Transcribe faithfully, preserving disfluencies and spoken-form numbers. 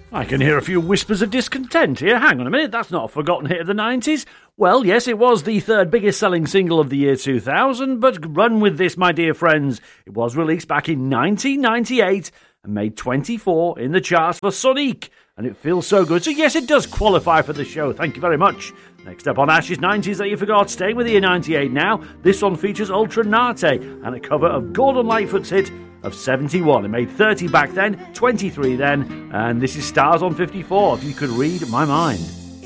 I can hear a few whispers of discontent here. Hang on a minute, that's not a forgotten hit of the nineties. Well, yes, it was the third biggest selling single of the year two thousand, but run with this, my dear friends. It was released back in nineteen ninety-eight and made twenty-four in the charts for Sonique, and it feels so good. So yes, it does qualify for the show. Thank you very much. Next up on Ash's nineties That You Forgot, staying with the year ninety-eight now. This one features Ultra Nate and a cover of Gordon Lightfoot's hit of seventy-one. It made thirty back then, twenty-three then, and this is Stars on fifty-four, If You Could Read My Mind.